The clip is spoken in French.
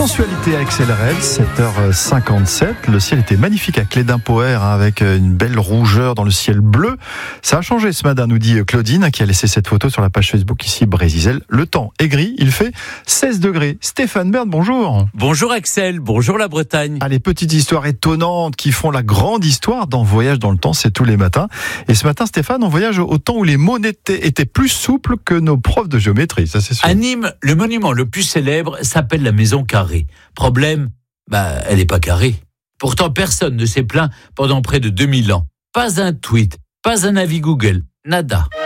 Sensualité avec CLRL, 7h57. Le ciel était magnifique à Cléden-Poher, avec une belle rougeur dans le ciel bleu. Ça a changé ce matin, nous dit Claudine, qui a laissé cette photo sur la page Facebook ici, Brésil. Le temps est gris, il fait 16 degrés. Stéphane Bern, bonjour. Bonjour Axel, bonjour la Bretagne. Allez, petites histoires étonnantes qui font la grande histoire dans Voyage dans le temps, c'est tous les matins. Et ce matin, Stéphane, on voyage au temps où les mots étaient plus souples que nos profs de géométrie, ça c'est sûr. À Nîmes, le monument le plus célèbre s'appelle la Maison Carrée. Problème, elle n'est pas carrée. Pourtant, personne ne s'est plaint pendant près de 2000 ans. Pas un tweet, pas un avis Google, nada.